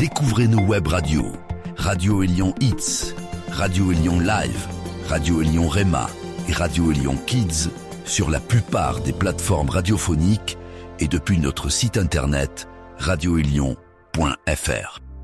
Découvrez nos web radios. Radio Élion Hits, Radio Élion Live, Radio Élion Rema et Radio Élion Kids sur la plupart des plateformes radiophoniques et depuis notre site internet radioélion.fr.